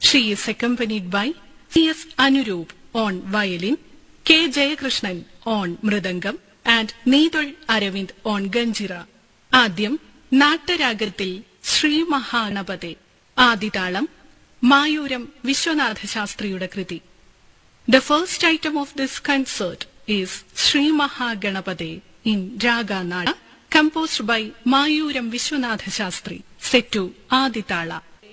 She is accompanied by C.S. Anuroop on violin, K. Jayakrishnan on mridangam and Needul Aravind on ganjira. ആദ്യം നാട്ടരാഗത്തിൽ ശ്രീ മഹാഗണപതേ. ആദിതാളം മായൂരം വിശ്വനാഥ ശാസ്ത്രിയുടെ കൃതി. The first item of this concert is Sri Mahaganapade in Raga Nada, composed by Mayuram Vishwanatha Shastri, set to Aditala.